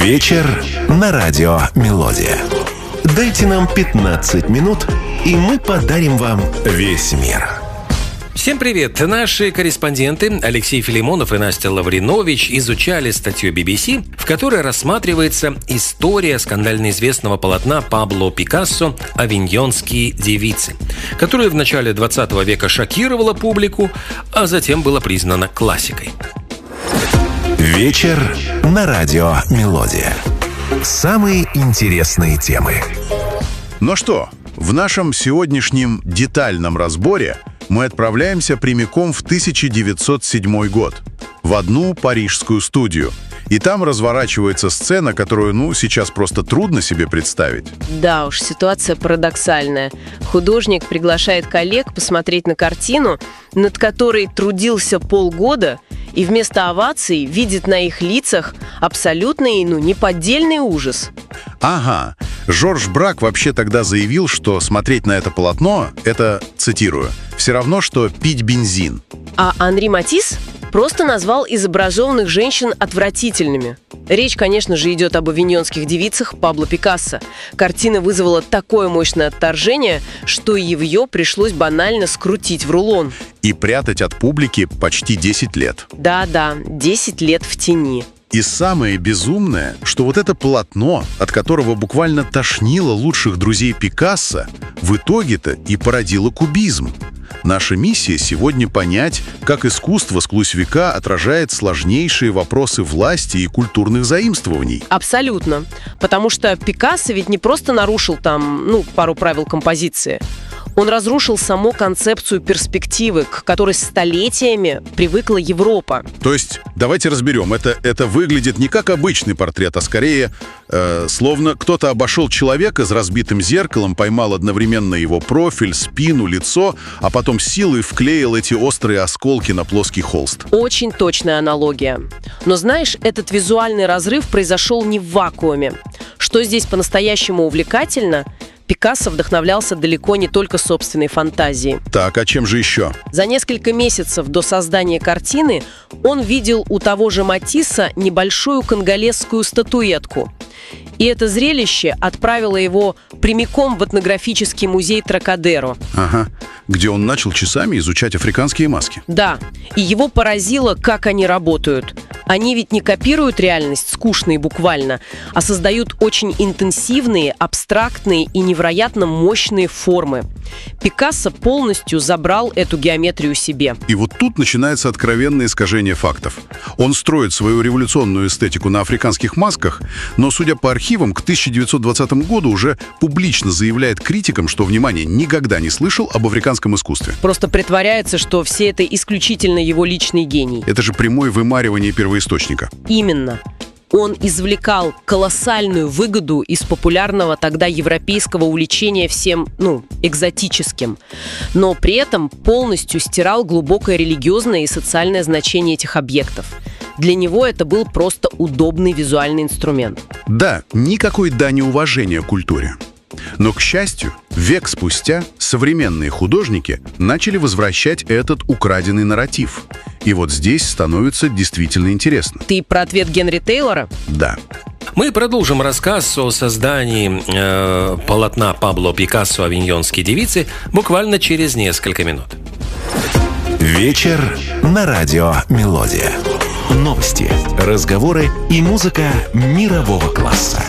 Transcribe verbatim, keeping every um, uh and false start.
Вечер на радио «Мелодия». Дайте нам пятнадцать минут, и мы подарим вам весь мир. Всем привет! Наши корреспонденты Алексей Филимонов и Настя Лавринович изучали статью би би си, в которой рассматривается история скандально известного полотна Пабло Пикассо «Авиньонские девицы», которое в начале двадцатого века шокировало публику, а затем было признано классикой. Вечер на радио «Мелодия». Самые интересные темы. Ну что, в нашем сегодняшнем детальном разборе мы отправляемся прямиком в тысяча девятьсот седьмой год, в одну парижскую студию. И там разворачивается сцена, которую, ну, сейчас просто трудно себе представить. Да уж, ситуация парадоксальная. Художник приглашает коллег посмотреть на картину, над которой трудился полгода, и вместо оваций видит на их лицах абсолютный, ну, неподдельный ужас. Ага. Жорж Брак вообще тогда заявил, что смотреть на это полотно – это, цитирую, «все равно, что пить бензин». А Анри Матисс просто назвал изображенных женщин отвратительными. Речь, конечно же, идет об авиньонских девицах Пабло Пикассо. Картина вызвала такое мощное отторжение, что ее пришлось банально скрутить в рулон. И прятать от публики почти десять лет. Да-да, десять лет в тени. И самое безумное, что вот это полотно, от которого буквально тошнило лучших друзей Пикассо, в итоге-то и породило кубизм. Наша миссия сегодня понять, как искусство сквозь века отражает сложнейшие вопросы власти и культурных заимствований. Абсолютно. Потому что Пикассо ведь не просто нарушил там, ну, пару правил композиции. Он разрушил саму концепцию перспективы, к которой столетиями привыкла Европа. То есть, давайте разберем, это, это выглядит не как обычный портрет, а скорее, э, словно кто-то обошел человека с разбитым зеркалом, поймал одновременно его профиль, спину, лицо, а потом силой вклеил эти острые осколки на плоский холст. Очень точная аналогия. Но знаешь, этот визуальный разрыв произошел не в вакууме. Что здесь по-настоящему увлекательно – Пикассо вдохновлялся далеко не только собственной фантазией. Так, а чем же еще? За несколько месяцев до создания картины он видел у того же Матисса небольшую конголезскую статуэтку. И это зрелище отправило его прямиком в этнографический музей Трокадеро. Ага, где он начал часами изучать африканские маски. Да, и его поразило, как они работают. Они ведь не копируют реальность скучно и буквально, а создают очень интенсивные, абстрактные и невероятно мощные формы. Пикассо полностью забрал эту геометрию себе. И вот тут начинается откровенное искажение фактов. Он строит свою революционную эстетику на африканских масках, но, судя по архивам, к тысяча девятьсот двадцатому году уже публично заявляет критикам, что, внимание, никогда не слышал об африканском искусстве. Просто притворяется, что все это исключительно его личный гений. Это же прямое вымаривание первоисточника. Именно. Он извлекал колоссальную выгоду из популярного тогда европейского увлечения всем, ну, экзотическим. Но при этом полностью стирал глубокое религиозное и социальное значение этих объектов. Для него это был просто удобный визуальный инструмент. Да, никакой дани уважения культуре. Но, к счастью, век спустя современные художники начали возвращать этот украденный нарратив. И вот здесь становится действительно интересно. Ты про ответ Генри Тейлора? Да. Мы продолжим рассказ о создании э, полотна Пабло Пикассо «Авиньонские девицы» буквально через несколько минут. Вечер на радио «Мелодия». Новости, разговоры и музыка мирового класса.